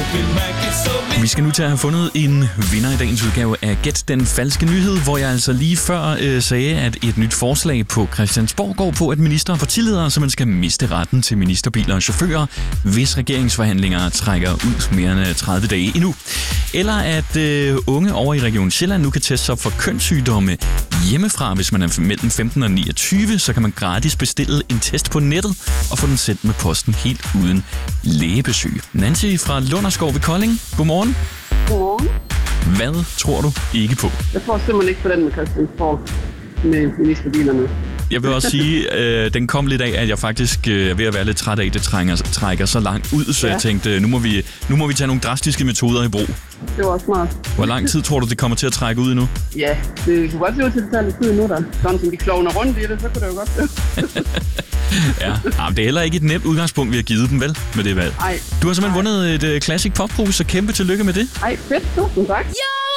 Vi skal nu til at have fundet en vinder i dagens udgave af Gæt den falske nyhed, hvor jeg altså lige før sagde, at et nyt forslag på Christiansborg går på, at minister og partiledere simpelthen skal miste retten til ministerbiler og chauffører, hvis regeringsforhandlinger trækker ud mere end 30 dage endnu. Eller at unge over i Region Sjælland nu kan teste sig op for kønssygdomme hjemmefra. Hvis man er mellem 15 og 29, så kan man gratis bestille en test på nettet og få den sendt med posten helt uden lægebesøg. Nancy fra Lunderskov ved Kolding. Godmorgen. Godmorgen. Hvad tror du ikke på? Jeg tror simpelthen ikke på den med Christiansborg med ministerbilerne. Jeg vil også sige, den kom lidt af, at jeg faktisk er ved at være lidt træt af, at det trækker så langt ud, så jeg tænkte, nu må vi tage nogle drastiske metoder i brug. Det var også smart. Hvor lang tid tror du, det kommer til at trække ud endnu? Ja, det kunne godt se ud til, at det tager lidt tid nu, der. Sådan som de klovner rundt i det, så kunne det jo godt det. Ja, det er heller ikke et nemt udgangspunkt, vi har givet dem, vel, med det valg. Ej. Du har simpelthen vundet et Classic Pop-brug, så kæmpe tillykke med det. Ej, fedt. Tusind tak. Ja!